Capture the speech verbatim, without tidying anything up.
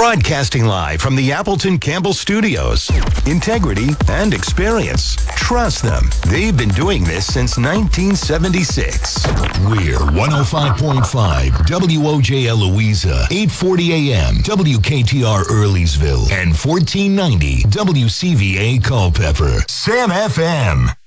Broadcasting live from the Appleton Campbell Studios. Integrity and experience. Trust them. They've been doing this since nineteen seventy-six. We're one oh five point five W O J L Louisa, eight forty a.m. W K T R Earlysville, and fourteen ninety W C V A Culpeper. Sam F M.